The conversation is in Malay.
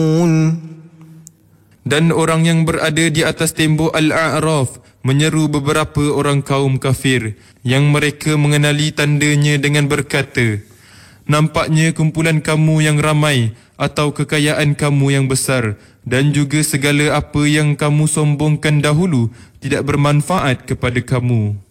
Dan orang yang berada di atas tembok Al-A'raf menyeru beberapa orang kaum kafir yang mereka mengenali tandanya dengan berkata, nampaknya kumpulan kamu yang ramai atau kekayaan kamu yang besar dan juga segala apa yang kamu sombongkan dahulu tidak bermanfaat kepada kamu.